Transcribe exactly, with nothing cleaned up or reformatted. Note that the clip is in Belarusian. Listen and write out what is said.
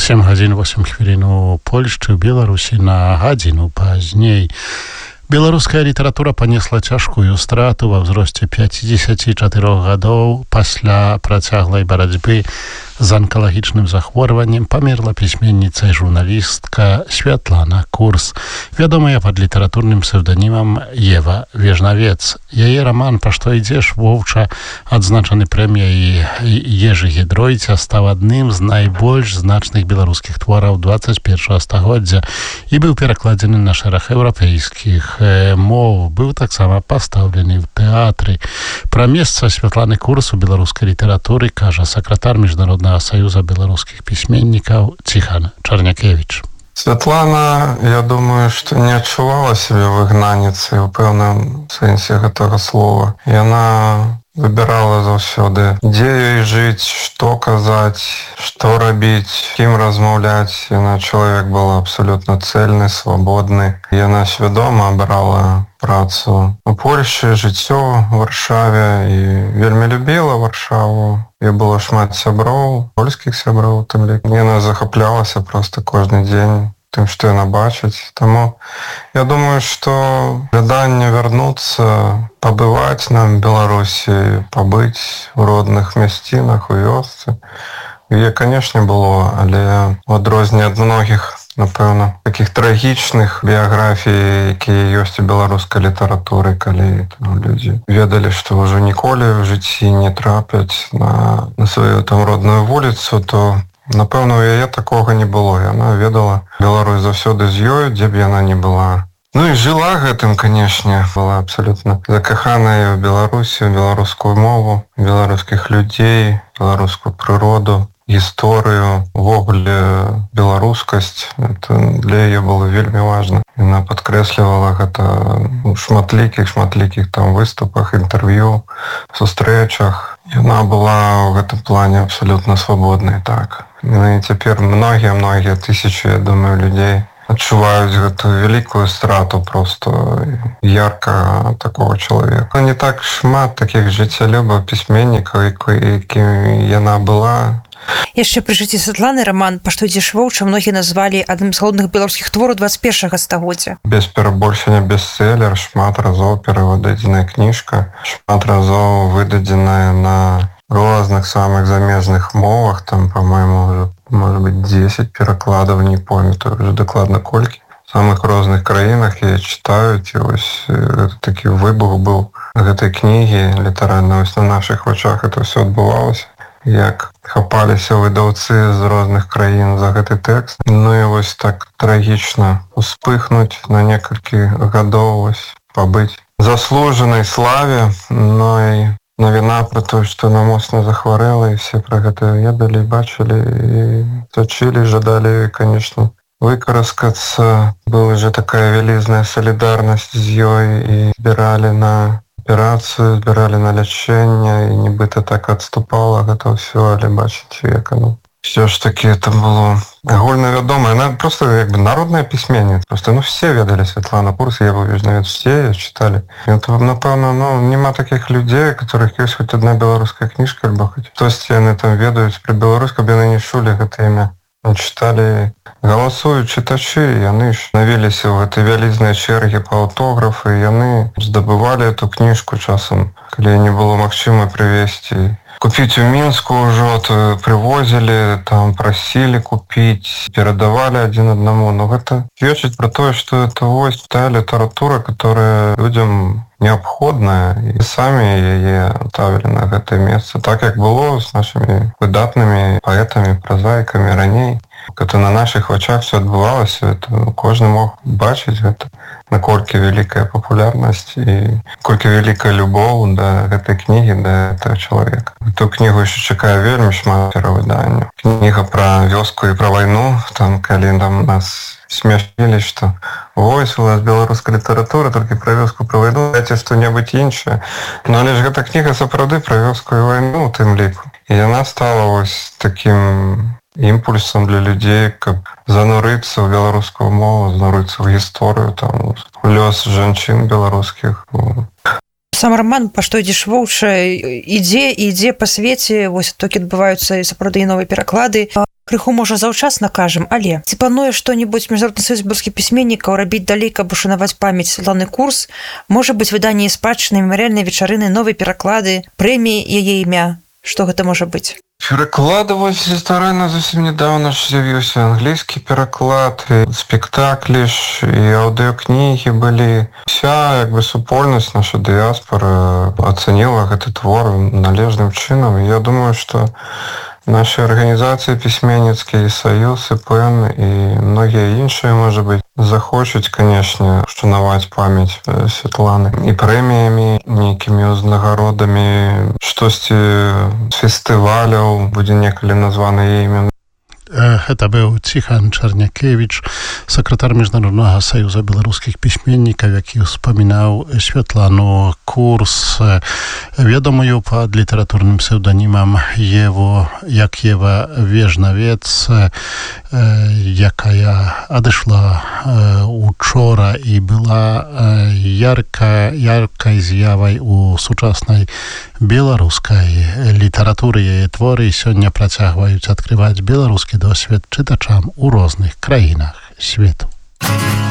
сем гадзін восем хвілін у Польшчы, у Беларусі на гадзіну пазней. Беларуская літаратура панесла цяжкую страту ва ўзросце пяцідзесяці чатырох гадоў. Пасля працяглай барацьбы з анкалагічным захворваннем памерла пісьменніца і журналістка Святлана Курс, вядомая пад літаратурным псевданімам Ева Вежнавец. Яе раман «Па што ідзеш, воўча», адзначаны прэміяй Ежы Гідройця, стаў адным з найбольш значных беларускіх твораў дваццаць першага стагоддзя і быў перакладзены на шэраг еўрапейскіх моў. Быў таксама пастаўлены ў тэатры. Пра месца Святланы Курс у беларускай літаратуры кажа сакратар міжнароднага Союза беларускіх пісьменнікаў Ціхан Чарнякевіч. Святлана, я думаю, што не адчувала сябе выгнаніцай у пэўным сэнсе гэтага слова. Яна выбірала заўсёды, дзе ёй жыць, што казаць, што рабіць, кім размаўляць. Яна чалавек была абсалютна цэльны, свабодны. Яна свядома абрала працу у Польшчы, жыццё ў Варшаве і вельмі любіла Варшаву. І было шмат сяброў, польскіх сяброў, тым лік. Яна захаплялася проста кожны дзень тым, што яна бачыць. Таму я думаю, што жаданне вярнуцца, пабываць нам в Беларусі, пабыць у родных мясцінах, у вёсцы, яе, канешне, было, але у адрозненне ад многіх, напэўна, такіх трагічных біяграфій, якія ёсць у беларускай літаратуры, калі там людзі ведалі, што ўжо ніколі в жыцці не трапяць на, на сваю там родную вуліцу, то, напэўна, у яе такога не было. Яна ведала Беларусь заўсёды з ёю, дзе б яна не была. Ну і жыла гэтым, канешне, была абсалютна закаханая ў Беларусі, ў беларускую мову, беларускіх людзей, беларускую прыроду, гісторыю, увогуле беларускасць. Это для яе было вельмі важна. Яна падкрэслівала гэта у шматлікіх, шматлікіх там выступах, інтэрв'ю, сустрэчах. Яна была ў гэтым плане абсалютна свабоднай, так. Ну і цяпер многія-многія тысячы, я думаю, людзей адчуваюць гэтую вялікую страту просто ярка такого чалавека. Не так шмат такіх жыццялюбаў пісьменнікаў, якімі яна была. Яшчэ пры жыцці Святланы раман «Па што ідзеш, воўча» многія назвалі адным з галоўных беларускіх твораў дваццаць першага стагоддзя. Без перабольшання бестселер, шмат разоў перавыдадзеная кніжка, шмат разоў выдадзеная на розных самых замежных мовах, там, по-моему, уже, может быть, десять перакладаў, не памятаю уже дакладна колькі. В самых розных краінах я читаю, і вось такі выбух быў гэтай кнігі, літаральна вось на нашых вачах это все адбывалася. Як хапаліся выдаўцы з розных краін за гэты тэкст. Ну і вось так трагічна успыхнуць на некалькі гадоў, вось пабыць заслужанай славе. Ну і навіна пра тое, што яна моцна захварэла, і все пра гэта ведалі, бачылі і сачылі, жадалі, конечно, выкараскацца. Была же такая вялізная салідарнасць з ёй і збіралі на аперацыю, збіралі на лячэнне, і нібыта так адступала гэта ўсё, але бачыце, як оно все ж таки это было агульна вядома. Яна просто як бы народная пісьменніца. Просто ну все ведалі Святлану Курс, Еву Вежнавец, все ее читали. І от, напэўна, ну нема таких людзей, которых ёсць хоць одна беларуская кніжка, альбо хоць хтосьці яны там ведаюць пра Беларусь, каб яны не чулі гэта імя. Читалі, галасуюць чытачы, яны ж навеліся ў гэтай вялізнай чэргі па аўтографы, яны здабывалі эту кніжку часам, калі не было магчыма прывезці. Купіць у Мінску ўжо, то прывозілі, там прасілі купіць, перадавалі адзін аднаму. Но гэта сведчыць пра тое, што это вось тая літаратура, которая людзям неабходная, і самі яе ставілі на гэтае месца. Так як было з нашымі выдатнымі паэтамі, празаікамі раней. Это на наших вачах все адбывалася, это ну, кожны мог бачыць гэта, наколькі вялікая папулярнасць і колькі вялікая любоў да гэтай кнігі, да гэтага чалавека. Эту кнігу яшчэ чакае вельмі шмат перавыданняў. Кніга пра вёску і пра вайну, там калі там нас смяшілі, што вось у нас беларуская літаратура, толькі пра вёску, пра вайну, дайце што-небудзь іншае. Ну але ж гэта кніга сапраўды пра вёску і вайну ў тым ліку. І яна стала вось такім імпульсам для людзей, каб занурыцца ў беларускую мову, занурыцца ў гісторыю, там, у лёс жанчын беларускіх. Сам роман «Па што ідзеш, воўча» ідзе і ідзе па свеце, вось толькі адбываюцца і сапраўды новыя пераклады. Крыху можа заўчасна кажам, але ці плануе што-небудзь міжнародны саюз беларускіх пісьменнікаў рабіць далей, каб ушанаваць памяць Святланы Курс? Можа быць выданне спадчыны, мемарыяльныя вечарыны, новыя пераклады, прэміі яе імя? Што гэта можа быць? Пераклады вось старанна зусім нядаўна ж з'явіўся англійскі пераклад, і спектаклі ж і аўдыёкнігі былі. Уся як бы супольнасць, наша дыяспара ацаніла гэты твор належным чынам. Я думаю, што наши арганізацыі пісьменніцкія, саюз, і ПЭН і многія іншыя, можа быць, захочуць, канешне, ушанаваць памяць Святланы і прэміямі, нейкімі ўзнагародамі, штосьці з фестываляў будзе некалі названы яе імя. Гэта быў Ціхан Чарнякевіч, сакратар Міжнароднага саюза беларускіх пісьменнікаў, які ўспамінаў Святлану Курс, вядомую пад літаратурным псеўданімам Еву, як Ева Вежнавец, якая адышла учора і была ярка, яркай з'явай у сучаснай беларускай літаратуры. Яе творы сёння працягваюць адкрываць беларускі досвед чытачам у розных краінах свету.